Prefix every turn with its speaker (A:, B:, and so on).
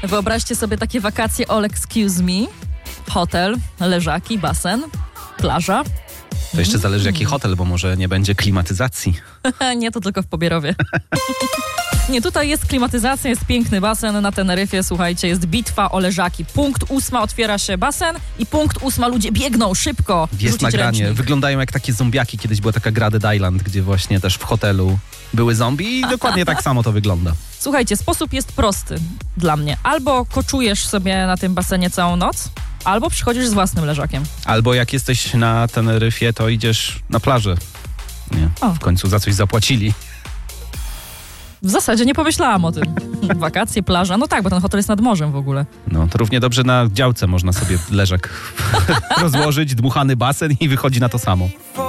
A: Wyobraźcie sobie takie wakacje all excuse me. Hotel, leżaki, basen, plaża.
B: To jeszcze zależy jaki hotel, bo może nie będzie klimatyzacji.
A: Nie, to tylko w Pobierowie. Nie, tutaj jest klimatyzacja, jest piękny basen na Teneryfie, słuchajcie, jest bitwa o leżaki. Punkt 8 otwiera się basen i punkt 8 ludzie biegną szybko.
B: Jest nagranie,
A: ręcznik.
B: wyglądają jak takie zombiaki. Kiedyś była taka gra Dead Island, gdzie właśnie też w hotelu były zombie i dokładnie tak samo to wygląda.
A: Słuchajcie, sposób jest prosty dla mnie. Albo koczujesz sobie na tym basenie całą noc, albo przychodzisz z własnym leżakiem.
B: Albo jak jesteś na Teneryfie, to idziesz na plażę. Nie, w końcu za coś zapłacili.
A: W zasadzie nie pomyślałam o tym. Wakacje, plaża, no tak, bo ten hotel jest nad morzem w ogóle.
B: No to równie dobrze na działce można sobie leżak rozłożyć, dmuchany basen i wychodzi na to samo.